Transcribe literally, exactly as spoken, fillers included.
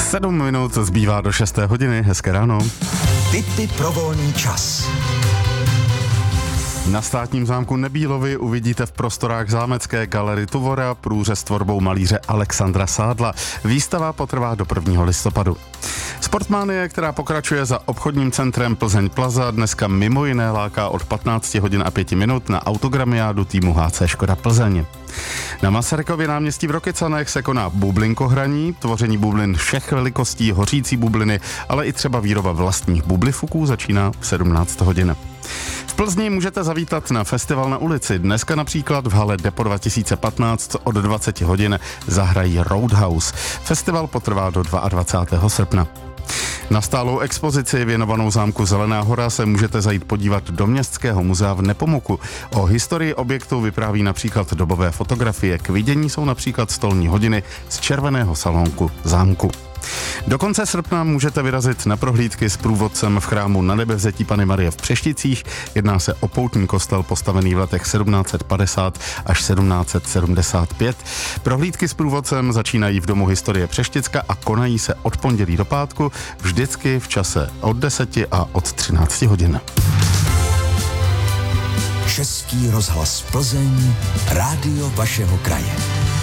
Sedm minut zbývá do šesté hodiny. Hezké ráno. Tipy pro volný čas. Na státním zámku Nebílovy uvidíte v prostorách zámecké galerie Tuvora průřez tvorbou malíře Alexandra Sádla. Výstava potrvá do prvního listopadu. Sportmanie, která pokračuje za obchodním centrem Plzeň Plaza, dneska mimo jiné láká od patnácti hodin a pěti minut na autogramiádu týmu H C Škoda Plzeň. Na Masarykově náměstí v Rokycanech se koná bublinkohraní, tvoření bublin všech velikostí, hořící bubliny, ale i třeba výroba vlastních bublifuků začíná v sedmnáct hodin. V Plzni můžete zavítat na festival na ulici. Dneska například v hale Depo dva tisíce patnáct od dvaceti hodin zahrají Roadhouse. Festival potrvá do dvacátého druhého srpna. Na stálou expozici věnovanou zámku Zelená hora se můžete zajít podívat do Městského muzea v Nepomuku. O historii objektu vypráví například dobové fotografie. K vidění jsou například stolní hodiny z červeného salonku zámku. Do konce srpna můžete vyrazit na prohlídky s průvodcem v chrámu Nanebevzetí Panny Marie v Přešticích. Jedná se o poutní kostel postavený v letech sedmnáct set padesát až sedmnáct set sedmdesát pět. Prohlídky s průvodcem začínají v Domu historie Přešticka a konají se od pondělí do pátku, vždycky v čase od deseti a od třinácti hodin. Český rozhlas Plzeň, rádio vašeho kraje.